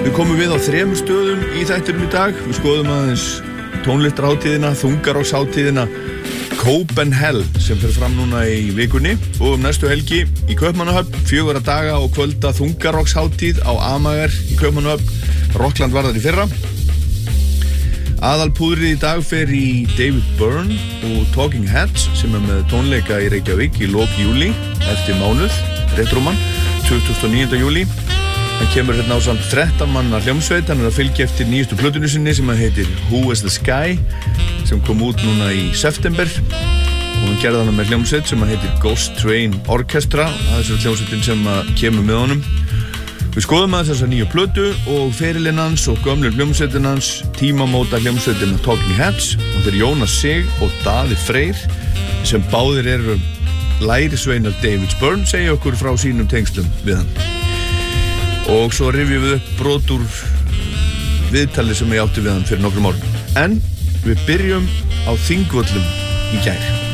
Við komum við á 3 stöðum í þættinum í dag. Við skoðum aðeins tónlistarhátíðina, þungarokkshátíðina Copenhell sem fer fram núna í vikunni og næstu helgi í Kaupmannahöfn 4 daga og kvölda þungarokkshátíð á Amager í Kaupmannahöfn. Rockland var þar í fyrra. Aðalpúðrið í dag fer í David Byrne og Talking Heads sem með tónleika í Reykjavík í lok júlí eftir mánuð, rétt rúman, 29. júlí. Hann kemur hérna á samt 13 manna hljómsveit, hann að fylgja eftir nýjustu plötunni sinni sem heitir Who is the Sky sem kom út núna í september og hann gerði hana með hljómsveit sem heitir Ghost Train Orchestra, það er þessar hljómsveitin sem kemur með honum. Við skoðum að þessar nýju plötu og ferilinn hans og gömlu hljómsveitin hans, tímamóta hljómsveitin Talking Heads og þeir Jónas Sig og Daði Freyr sem báðir eru lærisveinar David Byrne segja okkur frá sínum tengslum við hann. Og svo rifjum við upp brot úr viðtali sem ég átti við hann fyrir nokkrum árum. En við byrjum á Þingvöllum í gær.